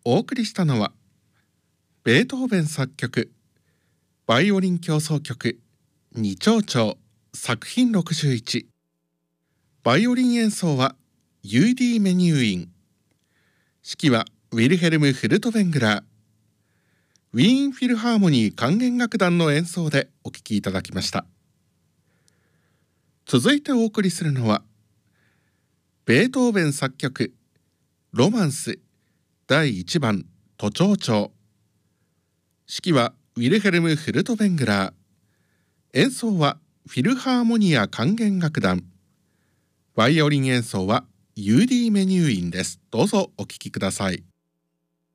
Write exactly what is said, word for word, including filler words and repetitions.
お送りしたのはベートーベン作曲バイオリン協奏曲に長調作品ろくじゅういち。バイオリン演奏はユーディ・メニューイン、指揮はウィルヘルム・フルトベングラー、ウィーンフィルハーモニー管弦楽団の演奏でお聴きいただきました。続いてお送りするのはベートーベン作曲ロマンスだいいちばん都庁調、指揮はウィルヘルム・フルトベングラー、演奏はフィルハーモニア管弦楽団、バイオリン演奏はユーディ・メニューインです。どうぞお聴きください。